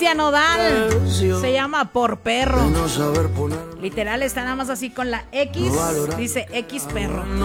Cristian Nodal. Se llama Por Perro. Literal, está nada más así con la X. Dice X perro.